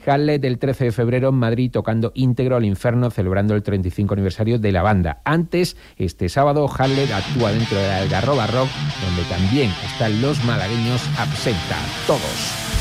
Hamlet el 13 de febrero en Madrid tocando íntegro al infierno, celebrando el 35 aniversario de la banda. Antes, este sábado, Hamlet actúa dentro de la Algarroba Rock, donde también están los malagueños Absenta. Todos.